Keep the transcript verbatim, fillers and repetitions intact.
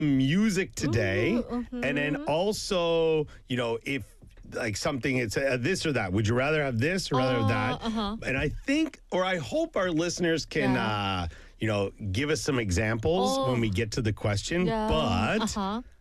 music today, Ooh, mhm. and then also, you know, if like something, it's uh, this or that. Would you rather have this or rather have that? Uh, uh-huh. And I think, or I hope our listeners can, Yeah. uh, you know, give us some examples Oh. when we get to the question. Yeah. But Uh-huh.